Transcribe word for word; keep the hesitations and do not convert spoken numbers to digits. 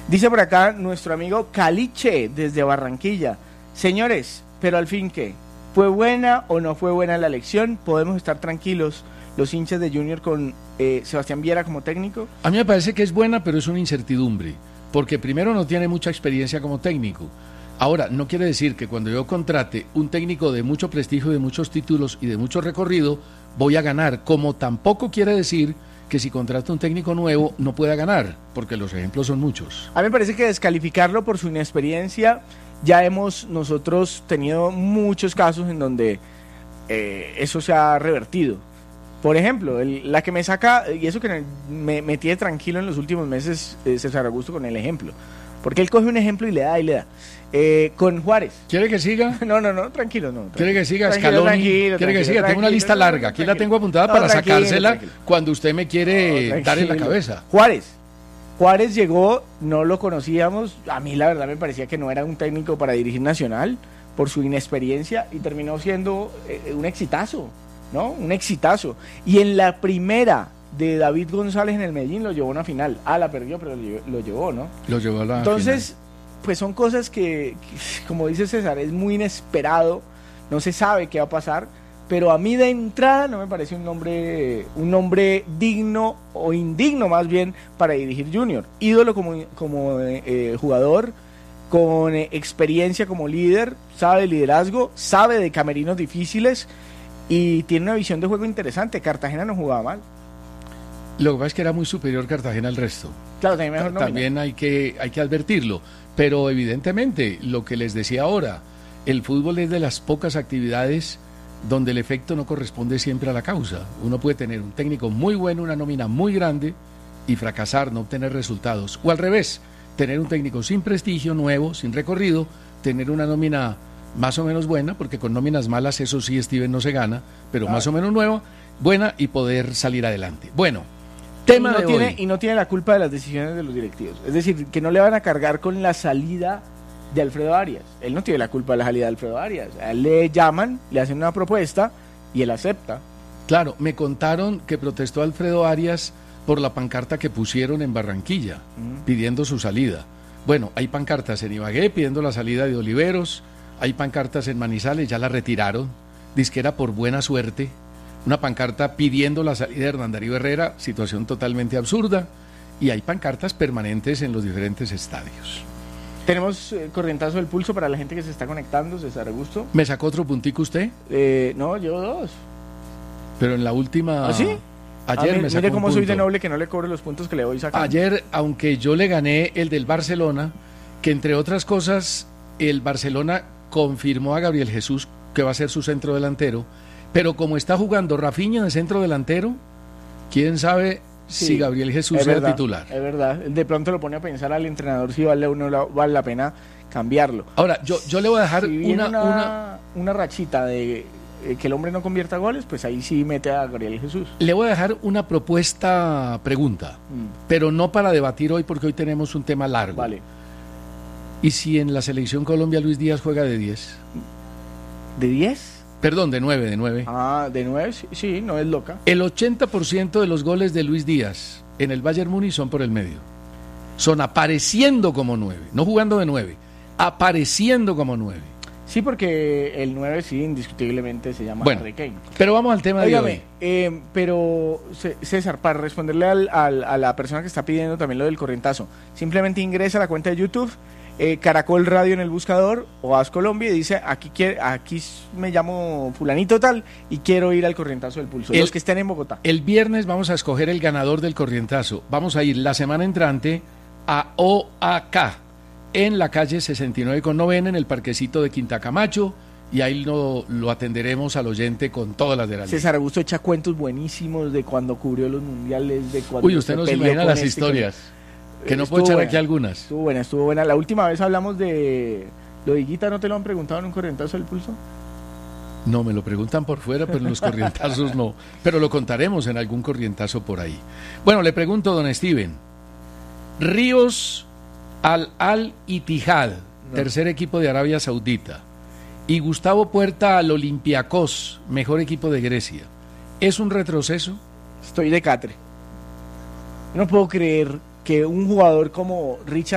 Dice por acá nuestro amigo Caliche desde Barranquilla. Señores, pero al fin, ¿qué? ¿Fue buena o no fue buena la elección? ¿Podemos estar tranquilos los hinchas de Junior con eh, Sebastián Viera como técnico? A mí me parece que es buena, pero es una incertidumbre, porque primero no tiene mucha experiencia como técnico. Ahora, no quiere decir que cuando yo contrate un técnico de mucho prestigio, de muchos títulos y de mucho recorrido, voy a ganar, como tampoco quiere decir que si contrato un técnico nuevo no pueda ganar, porque los ejemplos son muchos. A mí me parece que descalificarlo por su inexperiencia, ya hemos nosotros tenido muchos casos en donde eh, eso se ha revertido. Por ejemplo, el, la que me saca, y eso que me, me tiene tranquilo en los últimos meses, eh, César Augusto con el ejemplo, porque él coge un ejemplo y le da y le da. Eh, con Juárez. ¿Quiere que siga? No, no, no, tranquilo, no. ¿Quiere que siga? Tranquilo, Scaloni. tranquilo, ¿Quiere que siga? tranquilo, Tengo una lista tranquilo, larga. Aquí tranquilo. la tengo apuntada No, para tranquilo, sacársela tranquilo. cuando usted me quiere No, dar en la tranquilo. cabeza. Juárez. Juárez llegó, no lo conocíamos. A mí la verdad me parecía que no era un técnico para dirigir Nacional por su inexperiencia y terminó siendo eh, un exitazo, ¿no? Un exitazo. Y en la primera de David González en el Medellín lo llevó a una final. Ah, la perdió, pero lo llevó, lo llevó, ¿no? Lo llevó a la Entonces, final. pues son cosas que, que, como dice César, es muy inesperado, no se sabe qué va a pasar, pero a mí de entrada no me parece un nombre, un nombre digno o indigno más bien para dirigir Junior. Ídolo como, como eh, jugador, con eh, experiencia como líder, sabe de liderazgo, sabe de camerinos difíciles y tiene una visión de juego interesante. Cartagena no jugaba mal. Lo que pasa es que era muy superior Cartagena al resto. Claro, también mejor nómina. También hay que, hay que advertirlo. Pero evidentemente, lo que les decía ahora, el fútbol es de las pocas actividades donde el efecto no corresponde siempre a la causa. Uno puede tener un técnico muy bueno, una nómina muy grande y fracasar, no obtener resultados. O al revés, tener un técnico sin prestigio, nuevo, sin recorrido, tener una nómina más o menos buena, porque con nóminas malas, eso sí, Steven, no se gana, pero Claro. más o menos nueva, buena y poder salir adelante. Bueno, tema y no de tiene, hoy. y no tiene la culpa de las decisiones de los directivos. Es decir, que no le van a cargar con la salida de Alfredo Arias. Él no tiene la culpa de la salida de Alfredo Arias. A él le llaman, le hacen una propuesta y él acepta. Claro, me contaron que protestó Alfredo Arias por la pancarta que pusieron en Barranquilla, Mm. pidiendo su salida. Bueno, hay pancartas en Ibagué pidiendo la salida de Oliveros, hay pancartas en Manizales, ya la retiraron, dizque era por buena suerte, una pancarta pidiendo la salida de Hernán Darío Herrera, situación totalmente absurda, y hay pancartas permanentes en los diferentes estadios. Tenemos eh, corrientazo del pulso para la gente que se está conectando, César Augusto. ¿Me sacó otro puntico usted? Eh, no, yo dos. Pero en la última... ¿Ah, sí? Ayer Ah, me sacó mire un cómo soy de punto. noble que no le cobro los puntos que le voy sacando. Ayer, aunque yo le gané el del Barcelona, que entre otras cosas, el Barcelona confirmó a Gabriel Jesús que va a ser su centro delantero, pero como está jugando Rafinha de centro delantero, quién sabe Sí, si Gabriel Jesús es sea verdad, titular. Es verdad, de pronto lo pone a pensar al entrenador si vale, uno, la- vale la pena cambiarlo. Ahora, yo, yo le voy a dejar Si viene una, una, una... una rachita de eh, que el hombre no convierta goles, pues ahí sí mete a Gabriel Jesús. Le voy a dejar una propuesta pregunta, Mm, pero no para debatir hoy porque hoy tenemos un tema largo. vale. ¿Y si en la selección Colombia Luis Díaz juega de diez? ¿De diez? Perdón, de nueve, de nueve. Ah, de nueve, sí, sí, no es loca. El ochenta por ciento de los goles de Luis Díaz en el Bayern Múnich son por el medio. Son apareciendo como nueve, no jugando de nueve, apareciendo como nueve. Sí, porque el nueve sí, indiscutiblemente se llama Bueno, Harry Kane. pero vamos al tema de Óigame, hoy. eh, pero C- César, para responderle al, al- a la persona que está pidiendo también lo del corrientazo, simplemente ingresa a la cuenta de YouTube, eh, Caracol Radio en el buscador o Haz Colombia y dice, aquí quiere, aquí me llamo fulanito tal y quiero ir al corrientazo del pulso. El- Los que estén en Bogotá. El viernes vamos a escoger el ganador del corrientazo. Vamos a ir la semana entrante a O A K en la calle sesenta y nueve con novena en el parquecito de Quinta Camacho y ahí lo, lo atenderemos al oyente con todas las de la ley. César Augusto echa cuentos buenísimos de cuando cubrió los mundiales, de cuando Uy, usted se no se peleó imagina con las este, historias, con- que no Estuvo puedo echar buena. aquí algunas. Estuvo buena, estuvo buena. La última vez hablamos de lo de Higuita, ¿no te lo han preguntado en un corrientazo del pulso? No, me lo preguntan por fuera, pero en los corrientazos no. Pero lo contaremos en algún corrientazo por ahí. Bueno, le pregunto, don Steven. Ríos al Al Ittihad, No. tercer equipo de Arabia Saudita, y Gustavo Puerta al Olympiacos, mejor equipo de Grecia. ¿Es un retroceso? Estoy de catre. No puedo creer que un jugador como Richard